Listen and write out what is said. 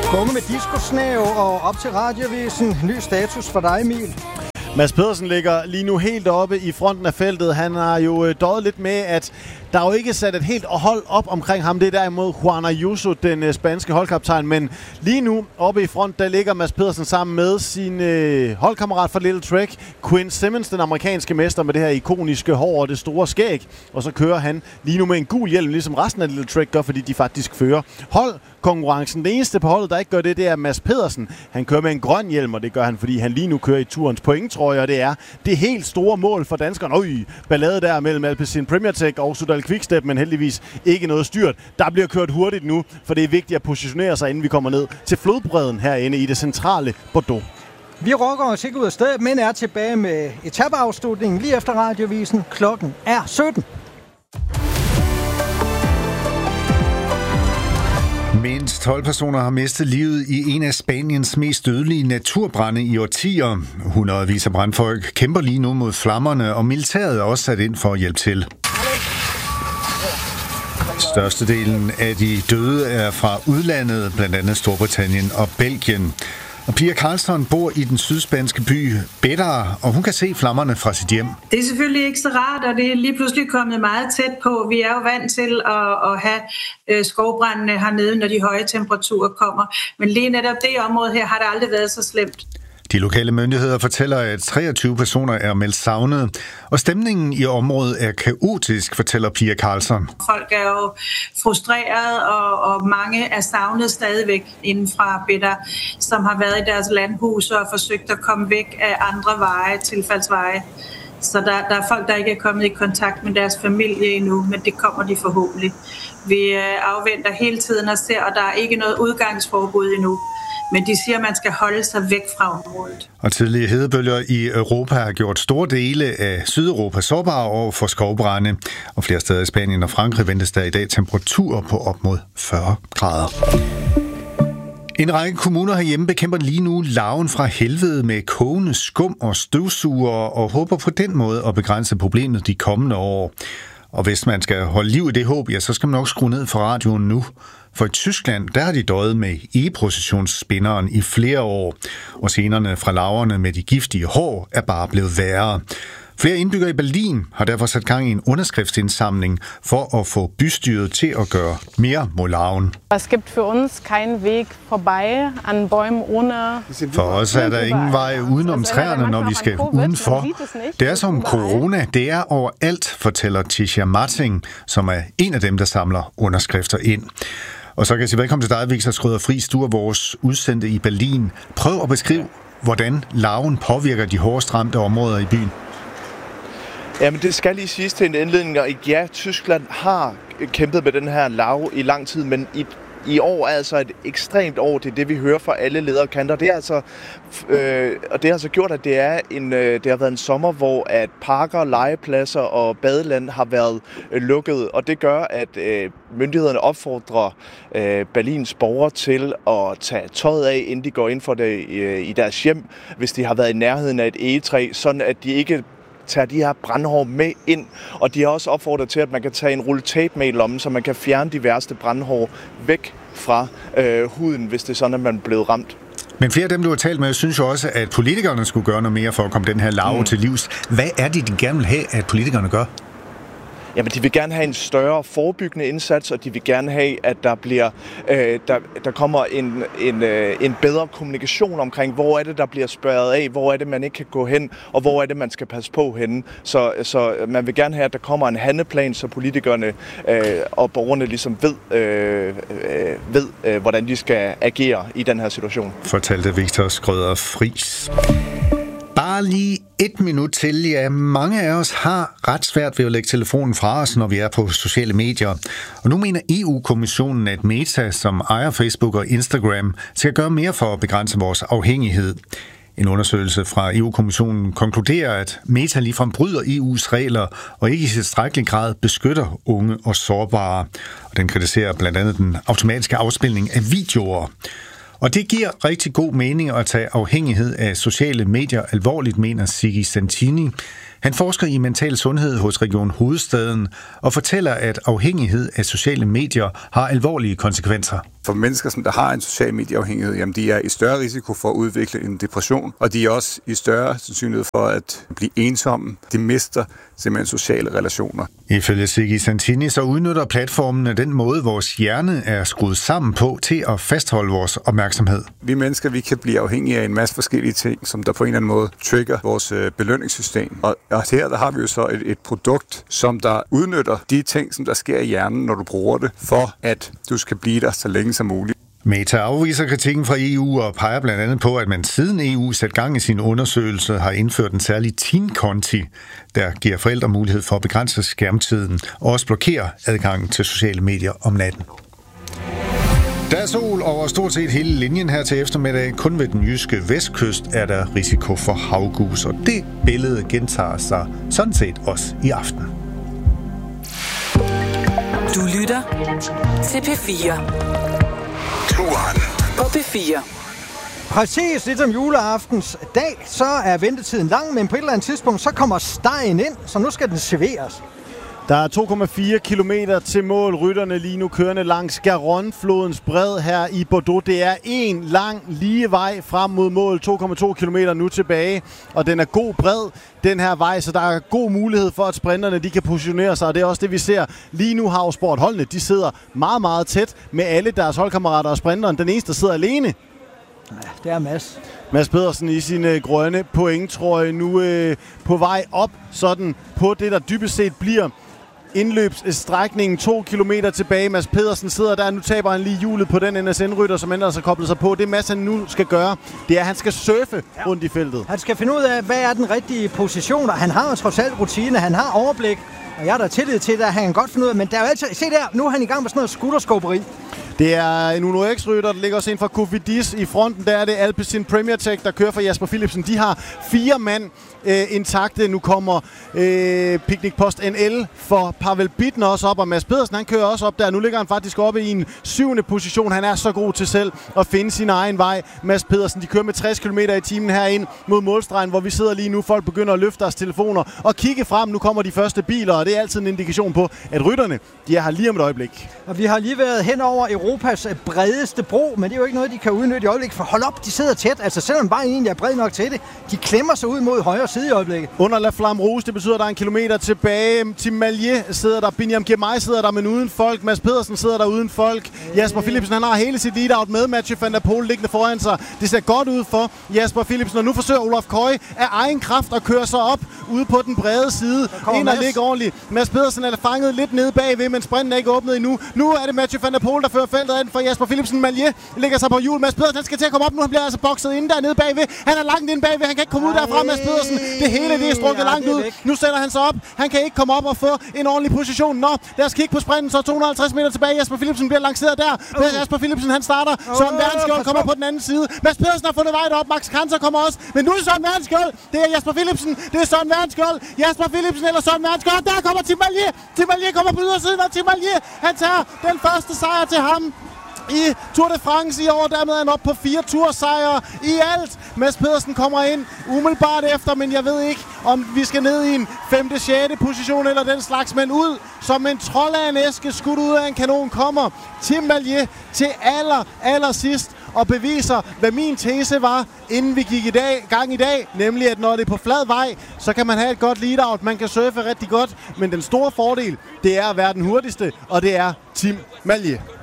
Unge med disco-snæv og op til Radiovisen. Ny status for dig, Emil. Mads Pedersen ligger lige nu helt oppe i fronten af feltet. Han har jo døjet lidt med, at der er jo ikke sat et helt hold op omkring ham. Det er derimod Juan Ayuso, den spanske holdkaptajn. Men lige nu oppe i front, der ligger Mads Pedersen sammen med sin holdkammerat fra Little Trek, Quinn Simmons, den amerikanske mester med det her ikoniske hår og det store skæg. Og så kører han lige nu med en gul hjelm, ligesom resten af Little Trek gør, fordi de faktisk fører holdkonkurrencen. Det eneste på holdet, der ikke gør det, det er Mads Pedersen. Han kører med en grøn hjelm, og det gør han, fordi han lige nu kører i turens pointtrøje, og det er det helt store mål for danskerne. Ballade der mellem Alpecin Premier Tech og Sudal Quickstep, men heldigvis ikke noget styrt. Der bliver kørt hurtigt nu, for det er vigtigt at positionere sig, inden vi kommer ned til flodbredden herinde i det centrale Bordeaux. Vi rokker os ikke ud af stedet, men er tilbage med etapeafslutningen lige efter Radiovisen. Klokken er 17. Mindst 12 personer har mistet livet i en af Spaniens mest dødelige naturbrande i årtier. Hundredvis af brandfolk kæmper lige nu mod flammerne, og militæret er også sat ind for at hjælpe til. Størstedelen af de døde er fra udlandet, blandt andet Storbritannien og Belgien. Og Pia Karlsson bor i den sydspanske by Bétera, og hun kan se flammerne fra sit hjem. Det er selvfølgelig ikke så rart, og det er lige pludselig kommet meget tæt på. Vi er jo vant til at have skovbrændene hernede, når de høje temperaturer kommer. Men lige netop det område her har det aldrig været så slemt. De lokale myndigheder fortæller, at 23 personer er meldt savnet, og stemningen i området er kaotisk, fortæller Pia Karlsson. Folk er jo frustreret, og mange er savnet stadigvæk inden fra Bétera, som har været i deres landhus og forsøgt at komme væk af andre veje, tilfaldsveje. Så der er folk, der ikke er kommet i kontakt med deres familie endnu, men det kommer de forhåbentlig. Vi afventer hele tiden og ser, og der er ikke noget udgangsforbud endnu. Men de siger, at man skal holde sig væk fra området. Og tidlige hedebølger i Europa har gjort store dele af Sydeuropa sårbare over for skovbrande. Og flere steder i Spanien og Frankrig ventes der i dag temperaturer på op mod 40 grader. En række kommuner herhjemme bekæmper lige nu larven fra helvede med kogende skum og støvsuger og håber på den måde at begrænse problemet de kommende år. Og hvis man skal holde liv i det håb, ja, så skal man nok skrue ned for radioen nu. For i Tyskland, der har de døjet med e-processionsspinderen i flere år, og scenerne fra larverne med de giftige hår er bare blevet værre. Flere indbyggere i Berlin har derfor sat gang i en underskriftsindsamling for at få bystyret til at gøre mere mod larven. Es gibt für uns keinen Weg vorbei an Bäumen ohne. For os er der ingen vej udenom træerne, når vi skal udenfor. Det er som corona, det er overalt, fortæller Tisha Marting, som er en af dem, der samler underskrifter ind. Og så kan jeg sige velkommen til dig, Victor Schrøder Friis. Du er vores udsendte i Berlin. Prøv at beskrive, hvordan larven påvirker de hårdest ramte områder i byen. Jamen det skal lige siges til en indledning, og ja, Tyskland har kæmpet med den her larve i lang tid, men i år er altså et ekstremt år. Det er det, vi hører fra alle lederkanter. Det er altså, og det har altså gjort, at det har været en sommer, hvor at parker, legepladser og badeland har været lukket, og det gør, at myndighederne opfordrer Berlins borgere til at tage tøjet af, inden de går ind for det i deres hjem, hvis de har været i nærheden af et egetræ, sådan at de ikke tager de her brandhår med ind, og de har også opfordret til, at man kan tage en rulle tape med i lommen, så man kan fjerne de værste brandhår væk fra huden, hvis det er sådan, at man er blevet ramt. Men flere af dem, du har talt med, synes jo også, at politikerne skulle gøre noget mere for at komme den her larve til livs. Hvad er det, de gerne vil have, at politikerne gør? Jamen, de vil gerne have en større forebyggende indsats, og de vil gerne have, at der bliver der kommer en bedre kommunikation omkring, hvor er det, der bliver spærret af, hvor er det, man ikke kan gå hen, og hvor er det, man skal passe på henne. Så man vil gerne have, at der kommer en handleplan, så politikerne og borgerne ligesom ved, hvordan de skal agere i den her situation. Fortalte Victor Schrøder Friis. Bare lige 1 minut til. Ja, mange af os har ret svært ved at lægge telefonen fra os, når vi er på sociale medier. Og nu mener EU-kommissionen, at Meta, som ejer Facebook og Instagram, skal gøre mere for at begrænse vores afhængighed. En undersøgelse fra EU-kommissionen konkluderer, at Meta ligefrem bryder EU's regler og ikke i tilstrækkelig grad beskytter unge og sårbare. Og den kritiserer blandt andet den automatiske afspilning af videoer. Og det giver rigtig god mening at tage afhængighed af sociale medier alvorligt, mener Sigi Santini. Han forsker i mental sundhed hos Region Hovedstaden og fortæller, at afhængighed af sociale medier har alvorlige konsekvenser. For mennesker, som der har en social medieafhængighed, jamen de er i større risiko for at udvikle en depression, og de er også i større sandsynlighed for at blive ensomme. De mister simpelthen sociale relationer. Ifølge Siggi Santini så udnytter platformene den måde, vores hjerne er skruet sammen på til at fastholde vores opmærksomhed. Vi mennesker, vi kan blive afhængige af en masse forskellige ting, som der på en eller anden måde trigger vores belønningssystem. Og her der har vi jo så et produkt, som der udnytter de ting, som der sker i hjernen, når du bruger det, for at du skal blive der så længe som muligt. Meta afviser kritikken fra EU og peger blandt andet på, at man siden EU satte gang i sin undersøgelse har indført en særlig teen-konti, der giver forældre mulighed for at begrænse skærmtiden og også blokere adgangen til sociale medier om natten. Der er sol over stort set hele linjen her til eftermiddag. Kun ved den jyske vestkyst er der risiko for havgus, og det billede gentager sig sådan set også i aften. Du lytter til P4. Turen på P4. Præcis ligesom juleaftens dag, så er ventetiden lang, men på et eller andet tidspunkt, så kommer stegen ind, så nu skal den serveres. Der er 2,4 kilometer til mål. Rytterne lige nu kørende langs Garonne-flodens bred her i Bordeaux. Det er en lang lige vej frem mod mål. 2,2 kilometer nu tilbage, og den er god bred, den her vej, så der er god mulighed for, at sprinterne de kan positionere sig, og det er også det, vi ser. Lige nu har holdene, de sidder meget, meget tæt med alle deres holdkammerater og sprinteren. Den eneste, der sidder alene. Ja, det er Mads. Mads Pedersen i sin grønne pointtrøje nu på vej op, sådan på det, der dybest set bliver indløbsstrækningen. 2 kilometer tilbage. Mads Pedersen sidder der. Nu taber han lige hjulet på den NSN-rytter, som ellers har koblet sig på. Det Mads han nu skal gøre, det er, at han skal surfe rundt i feltet. Han skal finde ud af, hvad er den rigtige position, og han har jo trods alt rutine, han har overblik, og jeg er der tillid til det, at han kan godt finde ud af, men der er jo altid, se der, nu er han i gang med sådan noget skutterskåberi. Det er en Uno X-rytter, der ligger også ind fra Cofidis i fronten. Der er det Alpecin Premier Tech, der kører for Jasper Philipsen. De har 4 mand intakte. Nu kommer Picnic Post NL for Pavel Bittner også op, og Mads Pedersen han kører også op der. Nu ligger han faktisk oppe i en 7. position. Han er så god til selv at finde sin egen vej. Mads Pedersen, de kører med 60 km i timen herind mod målstregen, hvor vi sidder lige nu. Folk begynder at løfte deres telefoner og kigge frem. Nu kommer de første biler, og det er altid en indikation på, at rytterne de er her lige om et øjeblik. Og vi har lige været hen over Europas bredeste bro, men det er jo ikke noget, de kan udnytte i øjeblikket. For hold op, de sidder tæt. Altså selvom bare egentlig er bred nok til det, de klemmer sig ud mod højre side i øjeblikket. Under La Flamme Rouge, det betyder, at der er 1 kilometer tilbage. Tim Mallier sidder der, Binyam Girmay sidder der, men uden folk. Mads Pedersen sidder der uden folk. Jasper Philipsen, han har hele sit lead-out med Mathieu van der Poel liggende foran sig. Det ser godt ud for Jasper Philipsen, og nu forsøger Olaf Koy af egen kraft at køre sig op ude på den brede side. Ind og ligge ordentligt. Mads Pedersen er fanget lidt nede bagved, men sprinten er ikke åbnet endnu. Nu er det Mathieu van der Poel, der fører feltet ind for Jasper Philipsen. Mallier ligger sig på hjul. Mads Pedersen, han skal til at komme op nu. Han bliver altså bokset inde dernede bagved. Han er langt inde bagved. Han kan ikke komme ud derfra, Mads Pedersen. Det hele det er strukket langt ud. Nu sætter han sig op. Han kan ikke komme op og få en ordentlig position. Nå, lad os kigge på sprinten. Så 250 meter tilbage. Jasper Philipsen bliver lanceret der. Jasper Philipsen, han starter. Søren Verdensskjold kommer på den anden side. Mads Pedersen har fundet vej derop. Max Kranzer kommer også. Men nu er det Søren Verdensskjold. Det er Jasper Philipsen. Det er Søren Verdensskjold. Jasper Philipsen eller Søren Verdensskjold. Der kommer Tim Mallier. Tim Mallier kommer på ydersiden, og Tim Mallier, han tager den første sejr til ham i Tour de France i år. Dermed er han op på 4 tursejre i alt. Mads Pedersen kommer ind umiddelbart efter, men jeg ved ikke, om vi skal ned i en 5. 6. position eller den slags, men ud som en trold af en æske, skudt ud af en kanon, kommer Tim Mallier til aller sidst og beviser, hvad min tese var, inden vi gik gang i dag, nemlig at når det er på flad vej, så kan man have et godt lead-out, man kan surfe rigtig godt, men den store fordel, det er at være den hurtigste, og det er Tim Mallier.